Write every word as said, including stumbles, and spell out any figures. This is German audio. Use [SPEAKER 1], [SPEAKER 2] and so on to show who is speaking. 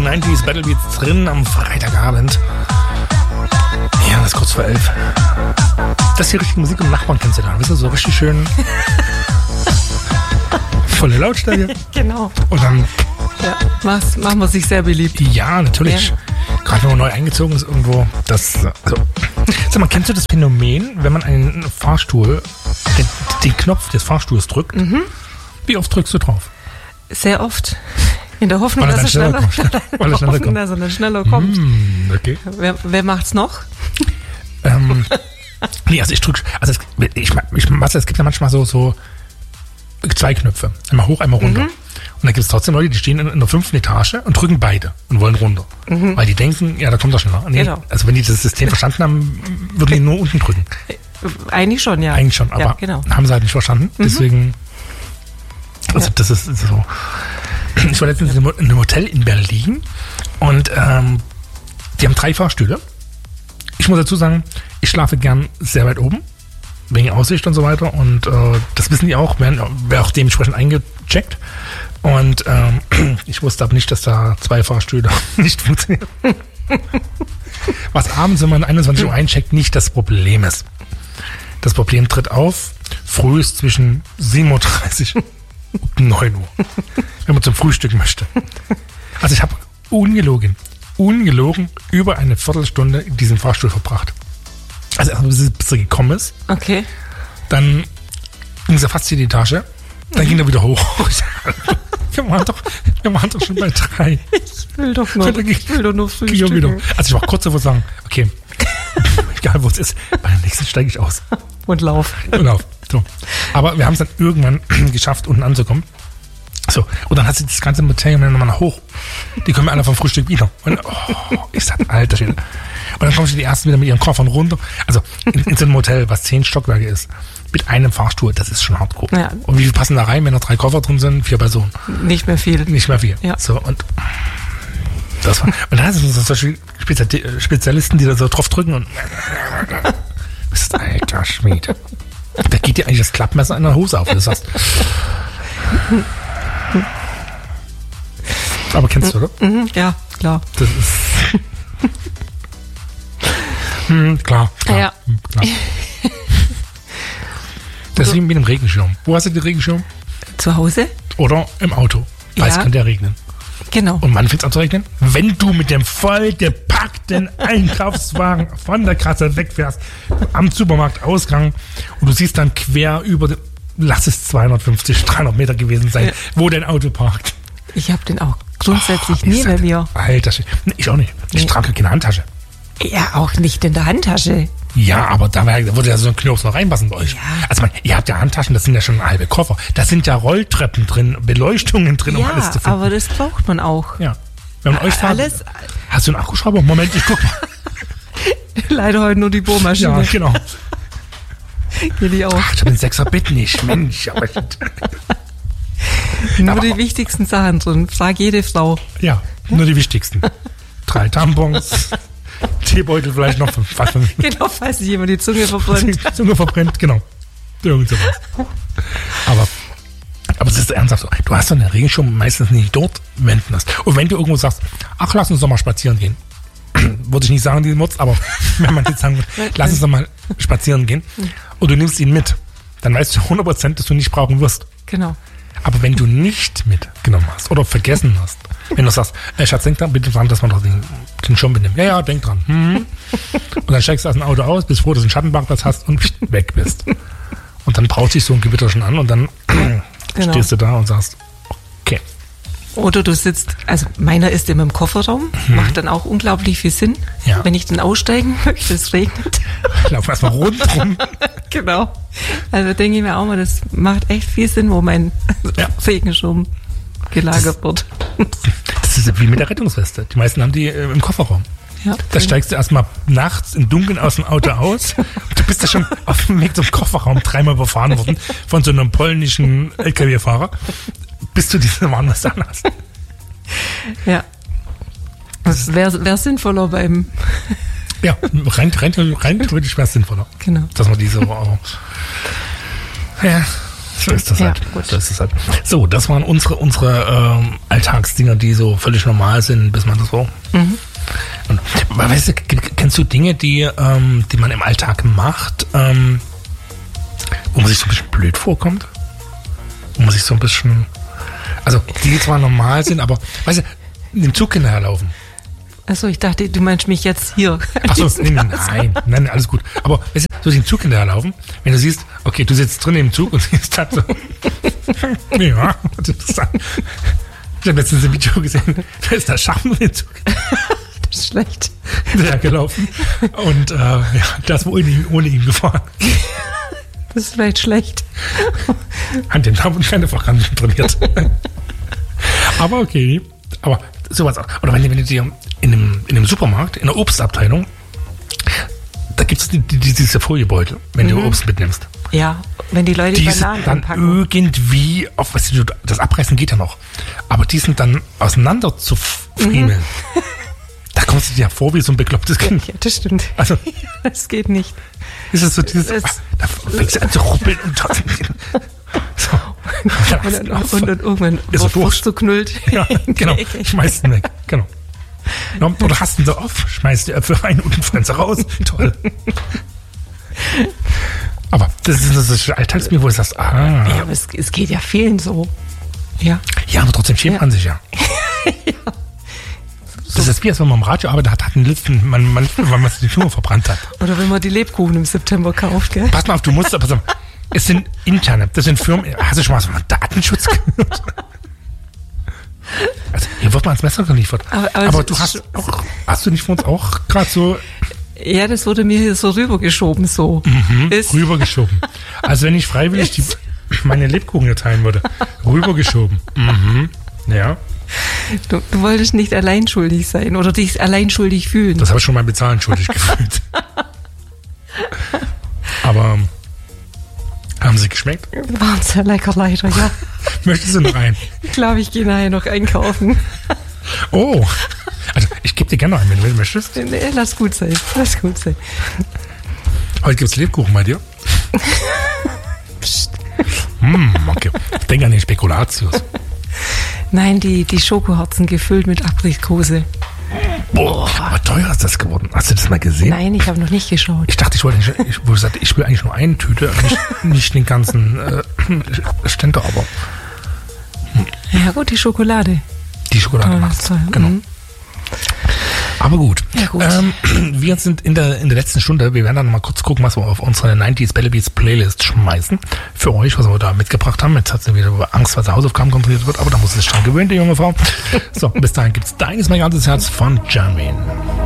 [SPEAKER 1] neunziger Battle Beats drin am Freitagabend. Ja, das ist kurz vor elf. Das ist die richtige Musik und Nachbarn kennst du da. Wisst ihr, so richtig schön volle Lautstärke.
[SPEAKER 2] Genau.
[SPEAKER 1] Und dann...
[SPEAKER 2] Ja, mach's, machen wir sich sehr beliebt.
[SPEAKER 1] Ja, natürlich. Ja. Gerade wenn man neu eingezogen ist irgendwo. Das, also, sag mal, kennst du das Phänomen, wenn man einen Fahrstuhl, den, den Knopf des Fahrstuhls drückt, mhm. wie oft drückst du drauf?
[SPEAKER 2] Sehr oft. In der Hoffnung,
[SPEAKER 1] Weil er
[SPEAKER 2] dass er schneller,
[SPEAKER 1] schneller kommt.
[SPEAKER 2] Weil er schneller kommt. Dass er dann schneller kommt.
[SPEAKER 1] Mm, okay.
[SPEAKER 2] Wer, wer macht's noch?
[SPEAKER 1] Ähm, nee, also ich drücke, also es, ich, ich, was, es gibt ja manchmal so, so zwei Knöpfe. Einmal hoch, einmal runter. Mhm. Und dann gibt es trotzdem Leute, die stehen in, in der fünften Etage und drücken beide und wollen runter. Mhm. Weil die denken, ja, da kommt er schneller. Nee, genau. Also wenn die das System verstanden haben, würden die nur unten drücken.
[SPEAKER 2] Eigentlich schon, ja.
[SPEAKER 1] Eigentlich schon, aber
[SPEAKER 2] ja, genau.
[SPEAKER 1] haben sie halt nicht verstanden. Mhm. Deswegen, also ja. das ist so. Ich war letztens in einem Hotel in Berlin und ähm, die haben drei Fahrstühle. Ich muss dazu sagen, ich schlafe gern sehr weit oben, wegen Aussicht und so weiter. Und äh, das wissen die auch, werden, werden auch dementsprechend eingecheckt. Und ähm, ich wusste aber nicht, dass da zwei Fahrstühle nicht funktionieren. Was abends, wenn man einundzwanzig Uhr eincheckt, nicht das Problem ist. Das Problem tritt auf, frühest zwischen sieben Uhr dreißig und neun Uhr, wenn man zum Frühstück möchte. Also ich habe ungelogen, ungelogen über eine Viertelstunde in diesem Fahrstuhl verbracht. Also bis er gekommen ist.
[SPEAKER 2] Okay.
[SPEAKER 1] Dann ging es ja fast in die Etage. Dann ging er wieder hoch. Wir waren doch, wir waren doch schon bei drei.
[SPEAKER 2] Ich will doch noch, ich will doch nur frühstücken.
[SPEAKER 1] Also ich war kurz davor sagen, okay, egal wo es ist, bei der nächsten steige ich aus.
[SPEAKER 2] Und lauf.
[SPEAKER 1] Und lauf. So. Aber wir haben es dann irgendwann geschafft, unten anzukommen. So, und dann hat sie das ganze Material nochmal nach hoch. Die kommen alle vom Frühstück wieder. Und oh, ich sag, alter Schwede. Und dann kommen sie die ersten wieder mit ihren Koffern runter. Also in, in so einem Hotel, was zehn Stockwerke ist, mit einem Fahrstuhl, das ist schon hardcore. Ja. Und wie viel passen da rein, wenn da drei Koffer drin sind? Vier Personen.
[SPEAKER 2] Nicht mehr viel.
[SPEAKER 1] Nicht mehr viel. Ja. So, und das war, und dann sind so solche Spezialisten, die da so drauf drücken und bist alter Schmiede. Da geht dir eigentlich das Klappmesser in der Hose auf, das heißt. Aber kennst du, oder?
[SPEAKER 2] Ja, klar.
[SPEAKER 1] Das ist hm, klar, klar,
[SPEAKER 2] ja.
[SPEAKER 1] klar. Das ist wie mit dem Regenschirm. Wo hast du den Regenschirm?
[SPEAKER 2] Zu Hause.
[SPEAKER 1] Oder im Auto. Weil ja. Es kann ja regnen.
[SPEAKER 2] Genau.
[SPEAKER 1] Und wann fängt es an zu regnen? Wenn du mit dem vollgepackten Einkaufswagen von der Kasse wegfährst, am Supermarktausgang und du siehst dann quer über den, lass es zweihundertfünfzig, dreihundert Meter gewesen sein, ja. wo dein Auto parkt.
[SPEAKER 2] Ich habe den auch grundsätzlich oh, nie bei mir.
[SPEAKER 1] Alter, ich auch nicht. Ich nee. trage keine Handtasche.
[SPEAKER 2] Ja, auch nicht in der Handtasche.
[SPEAKER 1] Ja, aber da würde ja so ein Knopf noch reinpassen bei euch. Ja. Also man, ihr habt ja Handtaschen, das sind ja schon halbe Koffer. Da sind ja Rolltreppen drin, Beleuchtungen drin,
[SPEAKER 2] ja,
[SPEAKER 1] um alles zu finden.
[SPEAKER 2] Aber das braucht man auch.
[SPEAKER 1] Ja. Wenn man A- euch fragt, alles. Hast du einen Akkuschrauber? Moment, ich guck mal.
[SPEAKER 2] Leider heute nur die Bohrmaschine.
[SPEAKER 1] Ja, genau.
[SPEAKER 2] Geht die auch.
[SPEAKER 1] Ach, ich hab den Sechser-Bit nicht, Mensch. Aber
[SPEAKER 2] nur
[SPEAKER 1] aber
[SPEAKER 2] die wichtigsten Sachen drin. Frag jede Frau.
[SPEAKER 1] Ja, nur die wichtigsten. Drei Tampons. Teebeutel vielleicht noch. Fast
[SPEAKER 2] genau, falls sich jemand die Zunge verbrennt.
[SPEAKER 1] Die Zunge verbrennt, genau. Irgend sowas. Aber, aber es ist ernsthaft so. Du hast doch den Regenschirm meistens nicht dort, wenn du hast. Und wenn du irgendwo sagst, ach, lass uns doch mal spazieren gehen. Würde ich nicht sagen, diesen Mutz, aber wenn man jetzt sagen würde, lass uns doch mal spazieren gehen. Und du nimmst ihn mit, dann weißt du hundert Prozent, dass du nicht brauchen wirst.
[SPEAKER 2] Genau.
[SPEAKER 1] Aber wenn du nicht mitgenommen hast oder vergessen hast, wenn du sagst, äh, Schatz, denk dran, bitte dran, dass man doch den, den Schirm benimmt. Ja, ja, denk dran. Hm. Und dann steigst du aus dem Auto aus, bist froh, dass du einen Schattenparkplatz hast und weg bist. Und dann braut sich so ein Gewitter schon an und dann genau. stehst du da und sagst, okay.
[SPEAKER 2] Oder du sitzt, also meiner ist immer im Kofferraum, hm. macht dann auch unglaublich viel Sinn. Ja. Wenn ich dann aussteigen möchte, es regnet.
[SPEAKER 1] Lauf erstmal rundherum.
[SPEAKER 2] Genau. Also denke ich mir auch mal, das macht echt viel Sinn, wo mein ja. Regenschirm gelagert das, wird.
[SPEAKER 1] Das ist wie mit der Rettungsweste. Die meisten haben die äh, im Kofferraum. Ja, da steigst du erstmal nachts im Dunkeln aus dem Auto aus. Du bist ja schon auf dem Weg zum Kofferraum dreimal überfahren worden von so einem polnischen L K W-Fahrer, bis du diese Warnweste an hast.
[SPEAKER 2] Ja. Das wäre wär sinnvoller beim...
[SPEAKER 1] Ja, rein, rein, rein theoretisch wäre es sinnvoller.
[SPEAKER 2] Genau.
[SPEAKER 1] Dass man diese... Aber, ja, So ist das halt. Ja, so ist das halt. So, das waren unsere, unsere ähm, Alltagsdinger, die so völlig normal sind, bis man das so. Mhm. Und, weißt du, kennst du Dinge, die, ähm, die man im Alltag macht, ähm, wo man sich so ein bisschen blöd vorkommt? Wo man sich so ein bisschen, also die zwar normal sind, aber weißt du, in dem Zug hinterherlaufen.
[SPEAKER 2] Achso, ich dachte, du meinst mich jetzt hier.
[SPEAKER 1] Achso, nee, nein, nein, nein, alles gut. Aber weißt du, so den Zug hinterherlaufen, wenn du siehst, okay, du sitzt drin im Zug und siehst halt so, ja, das ist interessant. Ich habe letztens ein Video gesehen, da ist der Schaffner den Zug.
[SPEAKER 2] Das ist schlecht.
[SPEAKER 1] Der gelaufen und äh, ja, der ist wohl ohne, ohne ihn gefahren.
[SPEAKER 2] Das ist vielleicht schlecht.
[SPEAKER 1] An den Namen und einfach gar nicht trainiert. Aber okay, aber sowas auch. Oder wenn, wenn du dir in einem, in einem Supermarkt, in der Obstabteilung, da gibt es die, die, diese Foliebeutel, wenn mhm. du Obst mitnimmst.
[SPEAKER 2] Ja, wenn die Leute
[SPEAKER 1] die
[SPEAKER 2] Bananen
[SPEAKER 1] dann
[SPEAKER 2] anpacken.
[SPEAKER 1] Irgendwie, auf, weißt du, das Abreißen geht ja noch, aber die sind dann auseinander zu friemeln. Mhm. Da kommst du dir ja vor wie so ein beklopptes Kind.
[SPEAKER 2] Ja, das stimmt.
[SPEAKER 1] Also,
[SPEAKER 2] das geht nicht.
[SPEAKER 1] Ist es so dieses,
[SPEAKER 2] es,
[SPEAKER 1] ah, da fängst du an zu ruppeln und so.
[SPEAKER 2] Und dann, und dann irgendwann wirst du knüllt.
[SPEAKER 1] Ja, genau. Schmeißt ihn weg. Genau. Oder hast ihn so auf, schmeißt die Äpfel rein und dann sie raus. Toll. Aber das ist das Alltagsbier, wo du sagst, ah.
[SPEAKER 2] Ja, aber es, es geht ja vielen so. Ja.
[SPEAKER 1] Ja, aber trotzdem schämt ja. man sich ja. Ja. Das ist wie, als wenn man im Radio arbeitet hat, hat einen Lüften, man, man, weil man sich die Finger verbrannt hat.
[SPEAKER 2] Oder wenn man die Lebkuchen im September kauft, gell?
[SPEAKER 1] Pass mal auf, du musst, pass auf, es sind interne, das sind Firmen, hast du schon mal so einen Datenschutz gehört? Also, hier wird man ans Messer geliefert. Aber, aber, aber du hast auch, hast du nicht von uns auch gerade so...
[SPEAKER 2] Ja, das wurde mir hier so rübergeschoben, so.
[SPEAKER 1] Mhm, ist. Rübergeschoben. Also wenn ich freiwillig die, meine Lebkuchen hier teilen würde, rübergeschoben. Mhm, ja.
[SPEAKER 2] Du, du wolltest nicht allein schuldig sein oder dich allein schuldig fühlen.
[SPEAKER 1] Das habe ich schon mal Bezahlen schuldig gefühlt. Aber haben sie geschmeckt?
[SPEAKER 2] Waren sehr lecker, leider, ja.
[SPEAKER 1] Möchtest du noch einen?
[SPEAKER 2] Ich glaube, ich gehe nachher noch einkaufen.
[SPEAKER 1] Oh, also ich gebe dir gerne noch einen, wenn du möchtest.
[SPEAKER 2] Nee, lass gut sein, lass gut sein.
[SPEAKER 1] Heute gibt es Lebkuchen bei dir. Psst. Mm, okay. Denk an den Spekulatius.
[SPEAKER 2] Nein, die, die Schokoherzen gefüllt mit Aprikose.
[SPEAKER 1] Boah, aber teuer ist das geworden. Hast du das mal gesehen?
[SPEAKER 2] Nein, ich habe noch nicht geschaut.
[SPEAKER 1] Ich dachte, ich wollte nicht, ich, wo ich sagte, ich will eigentlich nur eine Tüte, nicht, nicht den ganzen äh, Ständer, aber.
[SPEAKER 2] Hm. Ja gut, die Schokolade.
[SPEAKER 1] Die Schokolade macht's, genau. Mhm. Aber gut.
[SPEAKER 2] Ja, gut.
[SPEAKER 1] Ähm, wir sind in der, in der letzten Stunde. Wir werden dann noch mal kurz gucken, was wir auf unsere neunziger Bellebeats Playlist schmeißen. Für euch, was wir da mitgebracht haben. Jetzt hat sie wieder Angst, was der Hausaufgaben kontrolliert wird, aber da muss sie sich dran gewöhnen, die junge Frau. So, bis dahin gibt's Deines mein ganzes Herz von Janmin.